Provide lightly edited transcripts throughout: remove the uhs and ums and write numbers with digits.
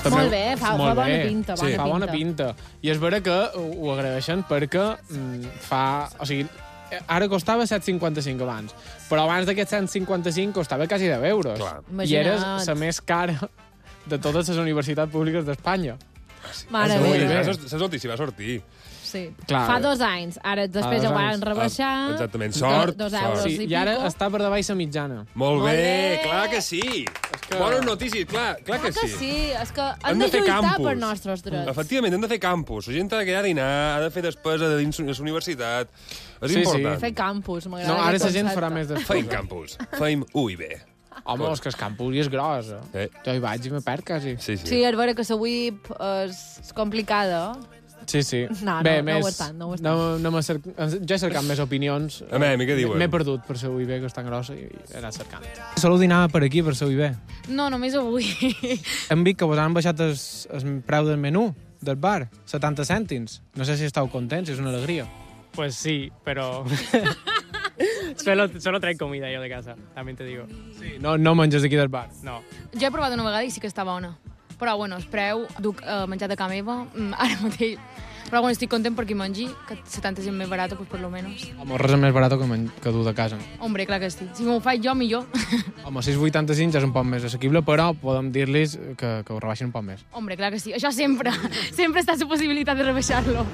Molt bé, fa bona pinta. Fa bona pinta. I és vera que ho agraeixen perquè o sigui, ara costava 7,55 abans, però abans d'aquest 155 costava quasi 10 euros. Clar. I era la més cara de totes les universitats públiques d'Espanya. Mare meva. Saps notícia va sortir. Sí. Clar. Fa 2 anys. Ara després ja ho van rebaixar. Exactament. Sort. 2 euros Sí, i ara està per davall la mitjana. Molt bé, clar que sí. Bones notícies, clar que sí. Sí, és que hem de lluitar per nostres drets. Efectivament, hem de fer campus. La gent ha de quedar a dinar, ha de fer despesa dins la universitat. És important. Fer campus, m'agrada. No, ara la gent farà més despesa. Feim campus. Feim UIB. Home, és que el campus és gros. Jo hi vaig i me perd quasi. Sí, és vera que la UIB és complicada. Sí. No Bé, ho és tant. Jo he cercat més opinions. Què diuen? M'he perdut per la UIB, que és tan grossa, i he anat cercant. Soleu dinar per aquí, per la UIB? No, només avui. Hem vist que vos han baixat el preu del menú del bar, 70 cèntims. No sé si esteu contents, és una alegria. Pues sí, pero solo traen comida yo de casa, también te digo. Sí, no menges d'aquí del bar? No. Jo he provat una vegada i sí que està bona. Però, bueno, el preu, duc menjat a casa meva, ara mateix. Però, bueno, estic content perquè mengi, que 70 és més barat, pues, per lo menos. Home, res és més barat que dur de casa. Hombre, clar que sí. Si m'ho faig jo, millor. Home, 6,85 ja és un poc més assequible, però podem dir-los que ho rebaixin un poc més. Hombre, clar que sí. Això sempre. Sempre està la possibilitat de rebaixar-lo.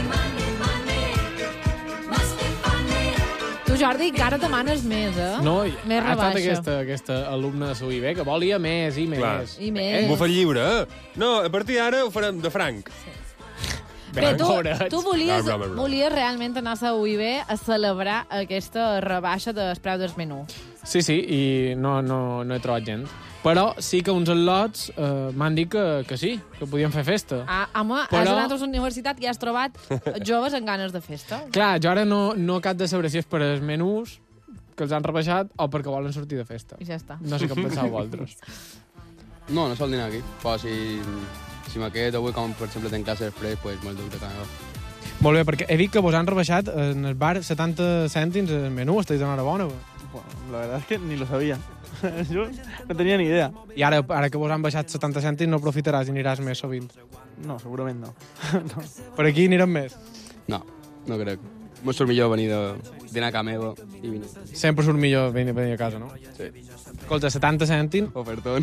Tu, Jordi, encara demanes més, eh? No, més ha estat rebaixa. aquesta alumna de la UIB que volia més i més. Clar. I més. M'ho fa lliure, No, a partir d'ara ho farem de franc. Bé, tu volies Broma. realment anar a la UIB a celebrar aquesta rebaixa del preu del menú. Sí, i no he trobat gent. Però sí que uns al·lots m'han dit que sí, que podien fer festa. Home, has anat a la universitat i has trobat joves amb ganes de festa. Clar, jo ara no cap de saber si és per els menús que els han rebaixat o perquè volen sortir de festa. I ja està. No sé què en penseu vosaltres. No sol dinar aquí. Però si m'aquest avui, com per exemple tenc classe després, pues me'l duc de casa. Molt bé, perquè he vist que vos han rebaixat en el bar 70 cèntims el menú. Estáis d'enhorabona. Bueno, la verdad es que ni lo sabía. Yo no tenía ni idea. I ara que vos han baixat 70 cèntims no aprofitaràs i aniràs més sovint? No, segurament no. No. Per aquí anirem més? No crec. Molt surt millor venir dinar a casa meva i venir. Sempre surt millor venir a casa, no? Sí. Escolta, 70 cèntims. Ofertón.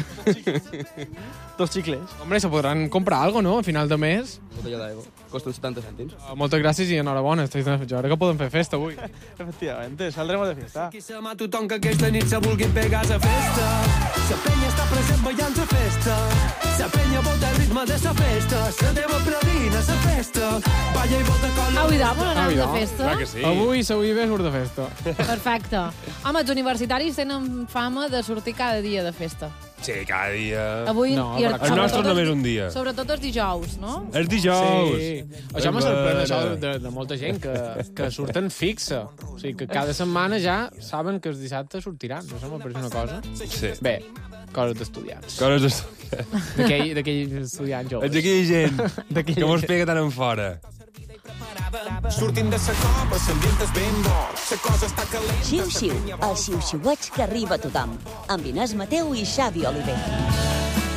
2 xicles. Hombre, se podran comprar algo, no? A final de mes. Botella d'aigua. Costa 70 cèntims. Moltes gràcies i enhorabona. Jo crec que podem fer festa avui. Efectivamente, saldremos de fiesta. Qui se mà tothom que aquesta nit se vulgui pegar a festa. La penya està present ballant a festa. La penya volta el ritme de la festa. La teva predina, la festa. Balla i volta con la... Avui volen anar de festa? Clar que sí. Avui la UIB surt de festa. Perfecte. Home, els universitaris tenen fama de sortir cada dia de festa. Sí, cada dia. Avui, No, i El nostre només un dia. Sobretot els dijous, no? Els dijous. Sí. Això me sorprèn, això de molta gent que surten fixa. O sigui, que cada setmana ja saben que els dissabtes sortiran. No sé, m'ha pareix una cosa. Sí. Bé, coses d'estudiants. Coses d'estudiants. D'aquells estudiants joves. Ets aquella gent que mos pega tant en fora. Sortint de sa cova, l'ambient és ben bo. La cosa està calent. Xiu-xiu, el xiu-xiueig que arriba a tothom. Amb Inés Mateu i Xavi Oliver.